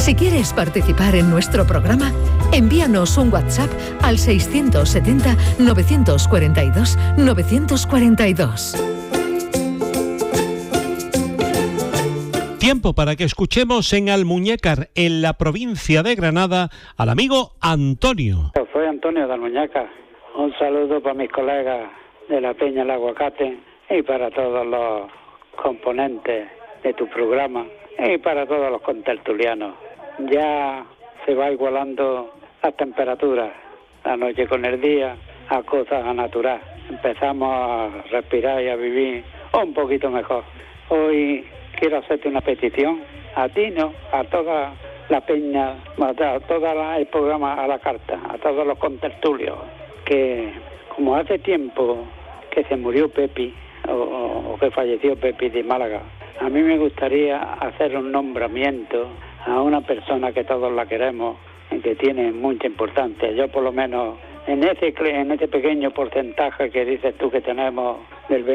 Si quieres participar en nuestro programa, envíanos un WhatsApp al 670-942-942. Tiempo para que escuchemos en Almuñécar, en la provincia de Granada, al amigo Antonio. Soy Antonio de Almuñécar. Un saludo para mis colegas de la Peña El Aguacate y para todos los componentes de tu programa y para todos los contertulianos. Ya se va igualando las temperaturas, la noche con el día, a cosas natural. Empezamos a respirar y a vivir un poquito mejor. Hoy quiero hacerte una petición, a ti no, a toda la peña, a todo el programa a la carta, a todos los contertulios, que como hace tiempo que se murió Pepi, o que falleció Pepi de Málaga, a mí me gustaría hacer un nombramiento a una persona que todos la queremos y que tiene mucha importancia. Yo por lo menos en ese pequeño porcentaje que dices tú que tenemos del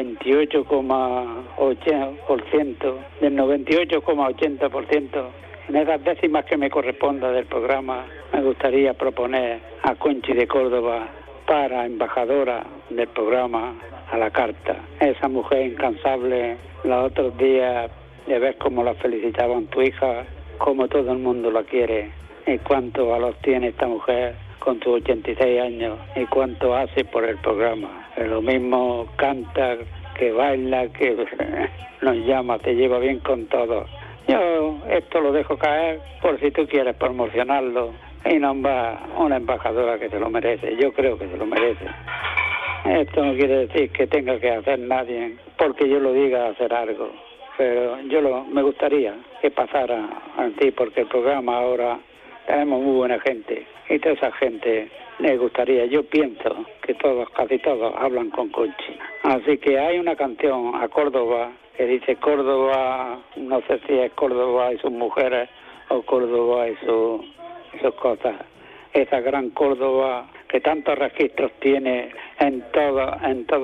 28,8%, del 98,80%, en esas décimas que me corresponda del programa, me gustaría proponer a Conchi de Córdoba para embajadora del programa a la carta. Esa mujer incansable, los otros días de ver cómo la felicitaban tu hija, cómo todo el mundo la quiere y cuánto valor tiene esta mujer con sus 86 años y cuánto hace por el programa. Lo mismo canta, que baila, que nos llama, te lleva bien con todo. Yo esto lo dejo caer por si tú quieres promocionarlo y nombrar una embajadora que se lo merece. Yo creo que se lo merece. Esto no quiere decir que tenga que hacer nadie porque yo lo diga hacer algo, pero me gustaría que pasara a ti, porque el programa ahora tenemos muy buena gente y toda esa gente me gustaría, yo pienso que casi todos hablan con Conchi. Así que hay una canción a Córdoba que dice Córdoba, no sé si es Córdoba y sus mujeres o Córdoba y sus cosas. Esa gran Córdoba que tantos registros tiene en todas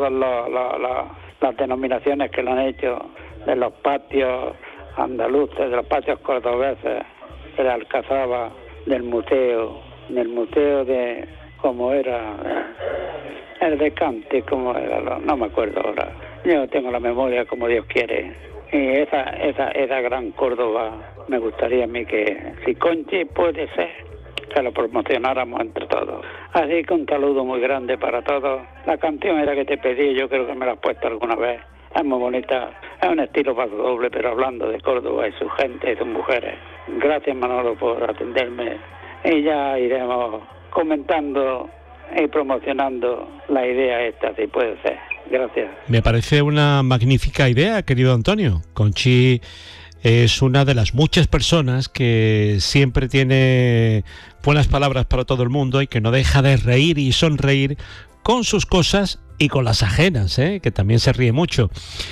las denominaciones que lo han hecho, de los patios andaluces, de los patios cordobeses, de la Alcazaba, del museo de, ¿cómo era? El de Cante, ¿cómo era? No me acuerdo ahora. Yo tengo la memoria como Dios quiere. Y esa gran Córdoba, me gustaría a mí que, si Conchi puede ser, que lo promocionáramos entre todos. Así que un saludo muy grande para todos. La canción era que te pedí, yo creo que me la has puesto alguna vez. Es muy bonita, es un estilo paso doble, pero hablando de Córdoba y su gente y sus mujeres. Gracias, Manolo, por atenderme. Y ya iremos comentando y promocionando la idea esta, si puede ser. Gracias. Me parece una magnífica idea, querido Antonio. Conchi es una de las muchas personas que siempre tiene buenas palabras para todo el mundo y que no deja de reír y sonreír con sus cosas y con las ajenas, que también se ríe mucho.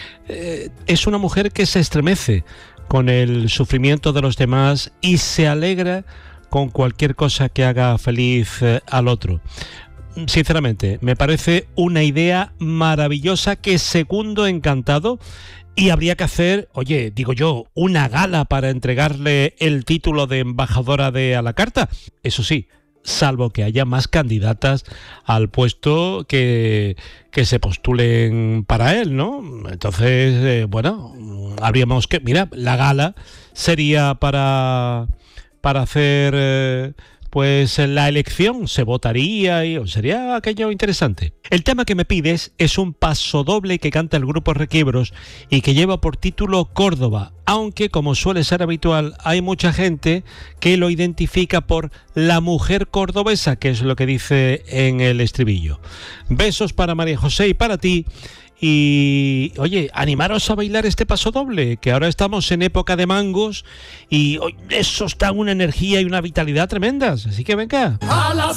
Es una mujer que se estremece con el sufrimiento de los demás y se alegra con cualquier cosa que haga feliz al otro. Sinceramente, me parece una idea maravillosa que segundo encantado, y habría que hacer, oye, digo yo, una gala para entregarle el título de embajadora de a la carta. Eso sí, salvo que haya más candidatas al puesto que se postulen para él, ¿no? Entonces, habríamos que... Mira, la gala sería para hacer... pues la elección, se votaría y sería aquello interesante. El tema que me pides es un pasodoble que canta el grupo Requiebros y que lleva por título Córdoba, aunque como suele ser habitual hay mucha gente que lo identifica por la mujer cordobesa, que es lo que dice en el estribillo. Besos para María José y para ti. Y, oye, animaros a bailar este pasodoble, que ahora estamos en época de mangos y eso da una energía y una vitalidad tremendas. Así que venga.